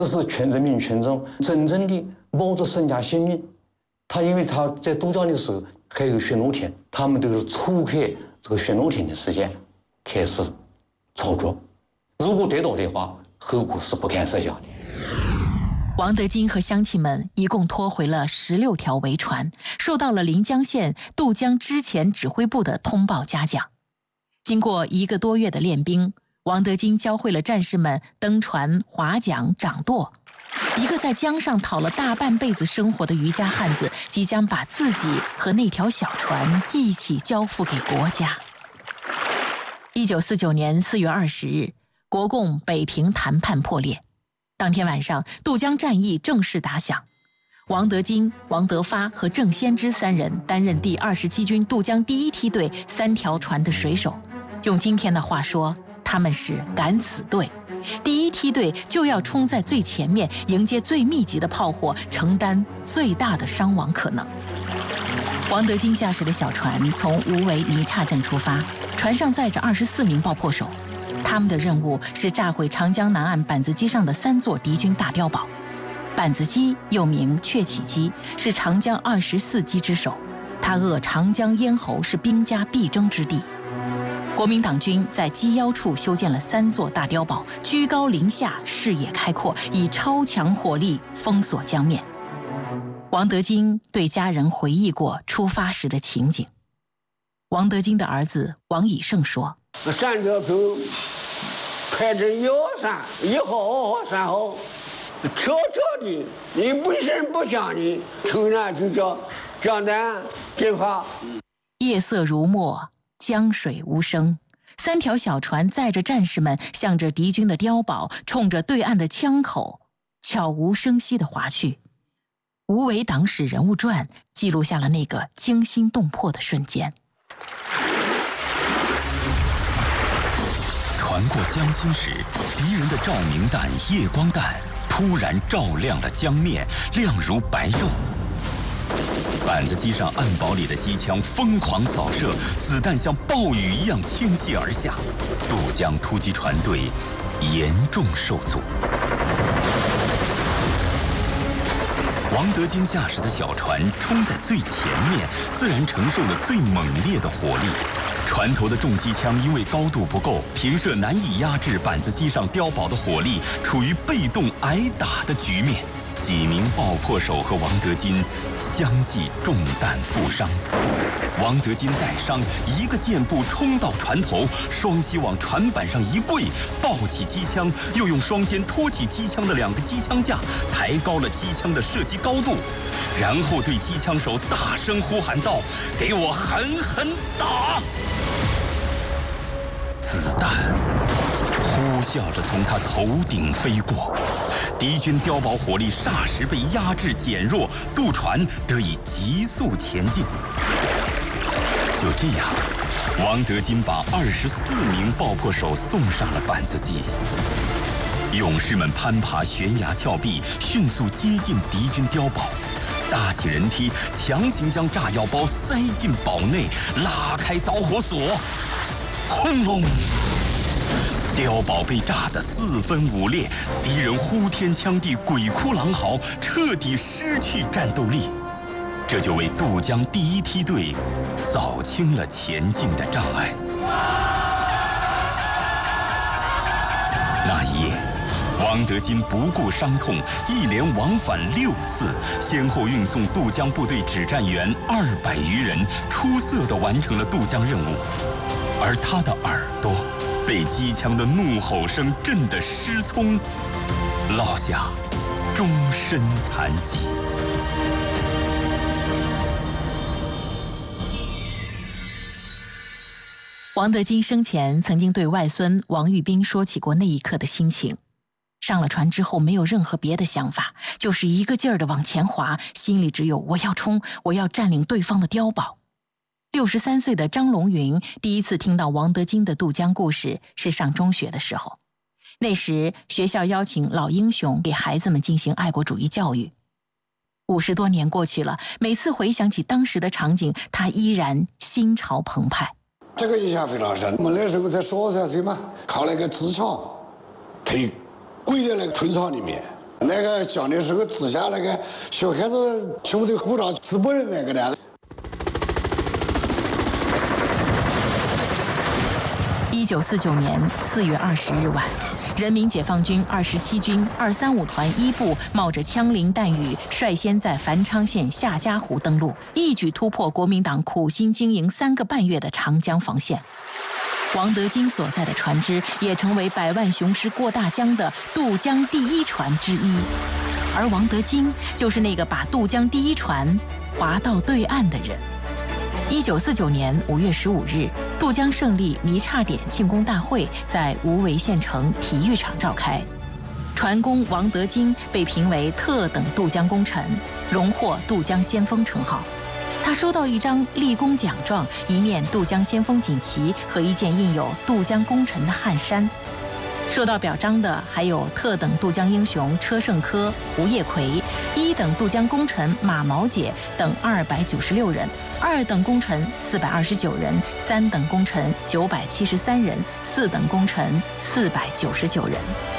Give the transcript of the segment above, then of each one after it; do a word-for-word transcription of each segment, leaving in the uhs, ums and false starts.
这是全人民群众真正的冒着身家性命。他因为他在渡江的时候还有巡逻艇，他们都是错开这个巡逻艇的时间开始操作。如果得到的话，后果是不堪设想的。 王德金和乡亲们一共拖回了十六条围船，受到了临江县渡江支前指挥部的通报嘉奖。经过一个多月的练兵，王德金教会了战士们登船、划桨、掌舵。一个在江上讨了大半辈子生活的渔家汉子，即将把自己和那条小船一起交付给国家。一九四九年四月二十日，国共北平谈判破裂。当天晚上，渡江战役正式打响。王德金、王德发和郑先知三人担任第二十七军渡江第一梯队三条船的水手。用今天的话说，他们是敢死队。第一梯队就要冲在最前面，迎接最密集的炮火，承担最大的伤亡可能。王德金驾驶的小船从无为泥岔镇出发，船上载着二十四名爆破手。他们的任务是炸毁长江南岸板子机上的三座敌军大碉堡。板子机又名鹊起机，是长江二十四机之首，它扼长江咽喉，是兵家必争之地。国民党军在机腰处修建了三座大碉堡，居高临下，视野开阔，以超强火力封锁江面。王德金对家人回忆过出发时的情景。王德金的儿子王以胜说： 三条沟排成一号山，一号、二号、三号，悄悄的，你不声不响的，突然就叫江南进发。 夜色如墨，江水无声，三条小船载着战士们，向着敌军的碉堡，冲着对岸的枪口，悄无声息地划去。无为党史人物传记录下了那个惊心动魄的瞬间。 船过江心时，敌人的照明弹、夜光弹突然照亮了江面，亮如白昼。板子机上暗堡里的机枪疯狂扫射，子弹像暴雨一样倾泻而下，渡江突击船队严重受阻。王德金驾驶的小船冲在最前面，自然承受了最猛烈的火力。船头的重机枪因为高度不够，平射难以压制板子机上碉堡的火力，处于被动挨打的局面。几名爆破手和王德金相继中弹负伤。王德金带伤，一个箭步冲到船头，双膝往船板上一跪，抱起机枪，又用双肩托起机枪的两个机枪架，抬高了机枪的射击高度，然后对机枪手大声呼喊道：“给我狠狠打！”子弹呼啸着从他头顶飞过，敌军碉堡火力霎时被压制减弱，渡船得以急速前进。就这样，王德金把二十四名爆破手送上了板子机。勇士们攀爬悬崖峭壁，迅速接近敌军碉堡，搭起人梯，强行将炸药包塞进堡内，拉开导火索，轰隆！碉堡被炸得四分五裂，敌人呼天抢地，鬼哭狼嚎，彻底失去战斗力。这就为渡江第一梯队扫清了前进的障碍。那一夜，王德金不顾伤痛，一连往返六次，先后运送渡江部队指战员二百余人，出色地完成了渡江任务。而他的耳朵被机枪的怒吼声震得失聪，落下终身残疾。 王德金生前曾经对外孙王玉斌说起过那一刻的心情。上了船之后没有任何别的想法，就是一个劲儿地往前滑，心里只有我要冲，我要占领对方的碉堡。六十三岁的张龙云第一次听到王德金的渡江故事是上中学的时候，那时学校邀请老英雄给孩子们进行爱国主义教育。五十多年过去了，每次回想起当时的场景，他依然心潮澎湃。 这个印象非常深。我们那时候在十二三岁嘛，靠那个支场，可以跪在那个春场里面， 那个讲的是个指甲，那个小孩子全部都鼓掌直播的那个的。 一九四九年四月二十日晚，人民解放军二十七军二三五团一部冒着枪林弹雨，率先在繁昌县夏家湖登陆，一举突破国民党苦心经营三个半月的长江防线。王德金所在的船只也成为百万雄师过大江的渡江第一船之一，而王德金就是那个把渡江第一船划到对岸的人。一九四九年五月十五日，渡江胜利泥叉点庆功大会在无为县城体育场召开，船工王德金被评为特等渡江功臣，荣获渡江先锋称号。他收到一张立功奖状、一面渡江先锋锦旗和一件印有渡江功臣的汗衫。受到表彰的还有特等渡江英雄车胜科、吴业奎，一等渡江功臣马毛姐等二百九十六人，二等功臣四百二十九人，三等功臣九百七十三人，四等功臣四百九十九人。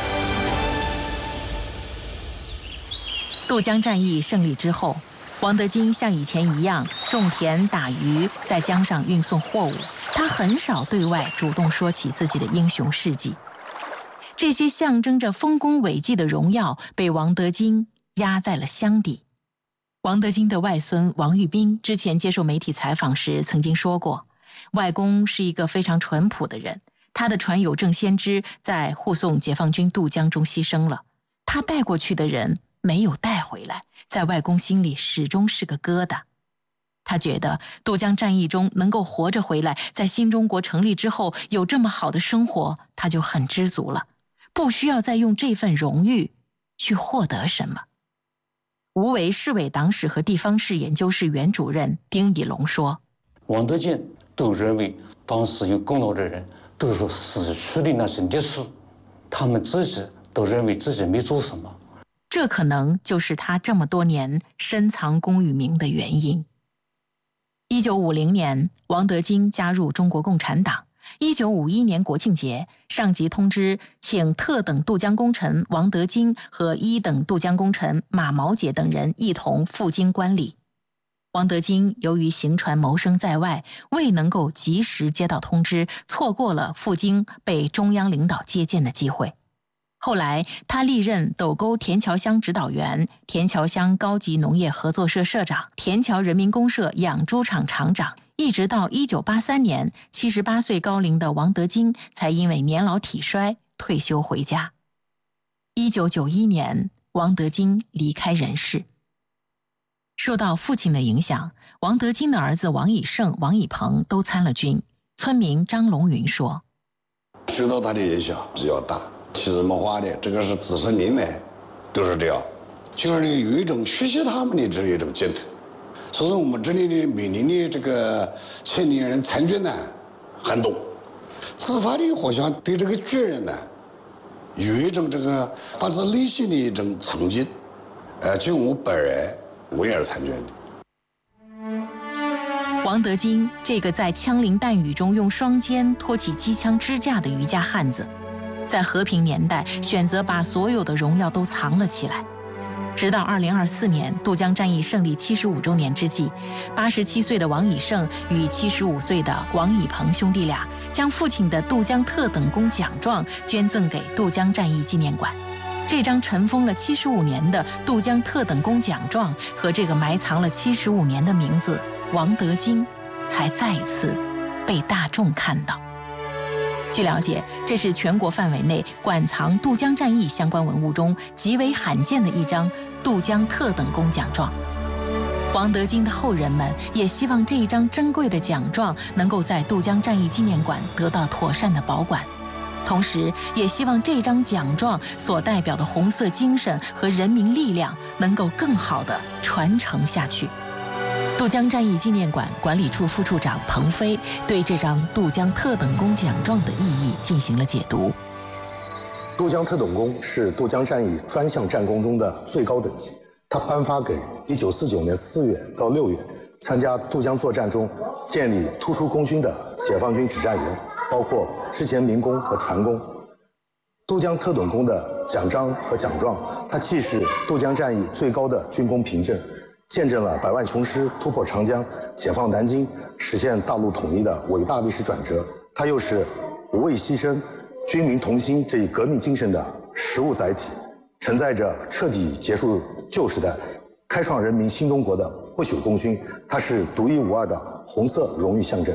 渡江战役胜利之后，王德金像以前一样种田打鱼，在江上运送货物。他很少对外主动说起自己的英雄事迹。这些象征着丰功伟绩的荣耀被王德金压在了箱底。王德金的外孙王玉斌之前接受媒体采访时曾经说过，外公是一个非常淳朴的人，他的船友郑先知在护送解放军渡江中牺牲了，他带过去的人没有带回来，在外公心里始终是个疙瘩。他觉得渡江战役中能够活着回来，在新中国成立之后有这么好的生活，他就很知足了，不需要再用这份荣誉去获得什么。无为市委党史和地方史研究室原主任丁以龙说， 王德金都认为当时有功劳的人都是死去的那是历史，他们自己都认为自己没做什么， 这可能就是他这么多年深藏功与名的原因。一九五零年，王德金加入中国共产党。一九五一年国庆节，上级通知请特等渡江功臣王德金和一等渡江功臣马毛姐等人一同赴京观礼。王德金由于行船谋生在外，未能够及时接到通知，错过了赴京被中央领导接见的机会。后来他历任斗沟田桥乡指导员、田桥乡高级农业合作社社长、田桥人民公社养猪场厂长，一直到一九八三年，七十八岁高龄的王德金才因为年老体衰退休回家。一九九一年，王德金离开人世。受到父亲的影响，王德金的儿子王以胜、王以鹏都参了军。村民张龙云说， 受到他的影响比较大，其实没话的，这个是自身领的，都是这样，就是有一种学习他们的这一种劲头。所以我们这里的每年的这个青年人参军呢很多，自发的好像对这个军人呢有一种这个发自内心的一种崇敬。呃，就我本人，我也是参军的。 王德金这个在枪林弹雨中用双肩托起机枪支架的渔家汉子，在和平年代选择把所有的荣耀都藏了起来。直到二零二四年渡江战役胜利七十五周年之际，八十七岁的王以胜与七十五岁的王以鹏兄弟俩将父亲的渡江特等功奖状捐赠给渡江战役纪念馆。这张尘封了七十五年的渡江特等功奖状和这个埋藏了七十五年的名字王德金，才再一次被大众看到。据了解，这是全国范围内馆藏渡江战役相关文物中极为罕见的一张渡江特等功奖状。王德金的后人们也希望这一张珍贵的奖状能够在渡江战役纪念馆得到妥善的保管，同时也希望这张奖状所代表的红色精神和人民力量能够更好地传承下去。渡江战役纪念馆管理处副处长彭飞对这张渡江特等功奖状的意义进行了解读。 渡江特等功是渡江战役专项战功中的最高等级，它颁发给一九四九年四月到六月参加渡江作战中建立突出功勋的解放军指战员，包括之前民工和船工。 渡江特种宫的奖章和奖状，它既是渡江战役最高的军功凭证，见证了百万雄师突破长江、解放南京、实现大陆统一的伟大历史转折，它又是无畏牺牲、军民同心这一革命精神的实物载体，承载着彻底结束旧时代、开创人民新中国的不朽功勋，它是独一无二的红色荣誉象征。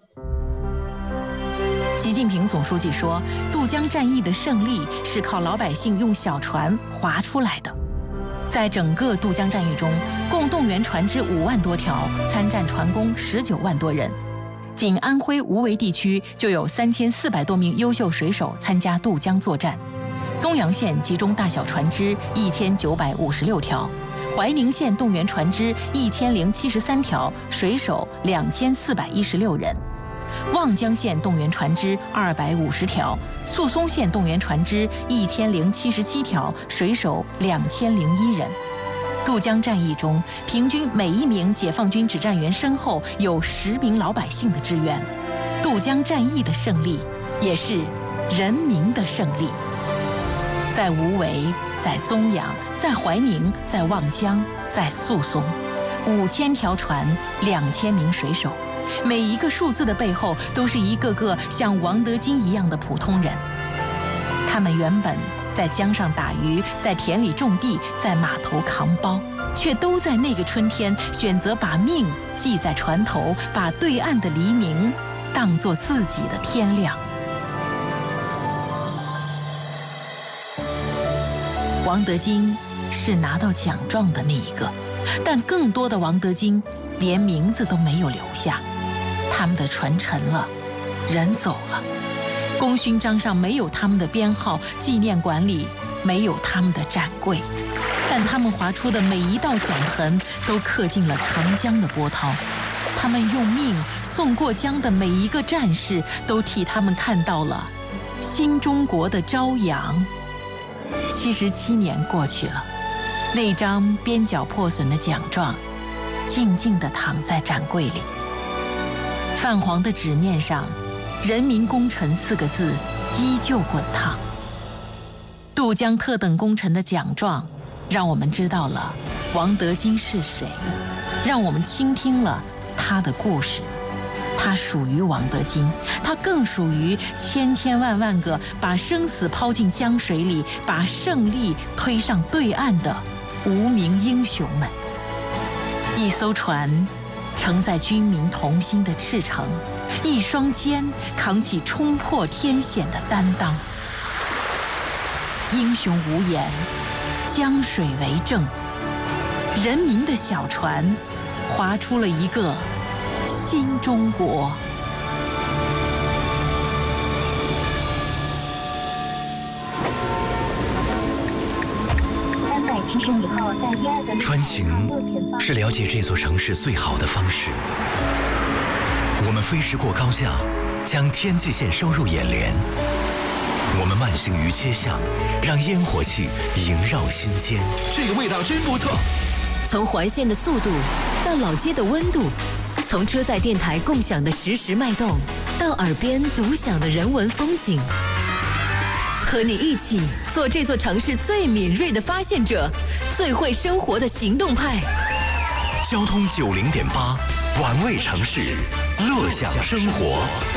习近平总书记说，渡江战役的胜利是靠老百姓用小船划出来的。在整个渡江战役中，共动员船只五万多条，参战船工十九万多人。仅安徽无为地区就有三千四百多名优秀水手参加渡江作战。宗阳县集中大小船只一千九百五十六条，怀宁县动员船只一千零七十三条，水手两千四百一十六人。望江县动员船只二百五十条，宿松县动员船只一千零七十七条，水手两千零一人。渡江战役中，平均每一名解放军指战员身后有十名老百姓的支援。渡江战役的胜利，也是人民的胜利。在无为，在宗阳，在怀宁，在望江，在宿松，五千条船，两千名水手。每一个数字的背后，都是一个个像王德金一样的普通人。他们原本在江上打鱼，在田里种地，在码头扛包，却都在那个春天选择把命系在船头，把对岸的黎明当作自己的天亮。王德金是拿到奖状的那一个，但更多的王德金连名字都没有留下。他们的船沉了，人走了，功勋章上没有他们的编号，纪念馆里没有他们的展柜，但他们划出的每一道桨痕都刻进了长江的波涛。他们用命送过江的每一个战士，都替他们看到了新中国的朝阳。七十七年过去了，那张边角破损的奖状静静地躺在展柜里。泛黄的纸面上，人民工程四个字依旧滚烫。渡江特等功臣的奖状，让我们知道了王德金是谁，让我们倾听了他的故事。他属于王德金，他更属于千千万万个把生死抛进江水里，把胜利推上对岸的无名英雄们。一艘船承载军民同心的赤诚，一双肩扛起冲破天险的担当。英雄无言，江水为证，人民的小船划出了一个新中国。 穿行是了解这座城市最好的方式。我们飞驰过高架，将天际线收入眼帘。我们慢行于街巷，让烟火气萦绕心间。 这个味道真不错。 从环线的速度到老街的温度，从车载电台共享的实时脉动，到耳边独享的人文风景。和你一起做这座城市最敏锐的发现者，最会生活的行动派。 交通九零点八，玩味城市，乐享生活。